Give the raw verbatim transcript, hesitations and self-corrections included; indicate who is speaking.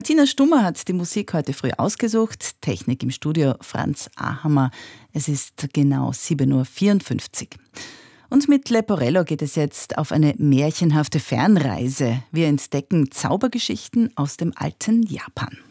Speaker 1: Tina Stummer hat die Musik heute früh ausgesucht. Technik im Studio Franz Ahammer. Es ist genau sieben Uhr vierundfünfzig. Und mit Leporello geht es jetzt auf eine märchenhafte Fernreise. Wir entdecken Zaubergeschichten aus dem alten Japan.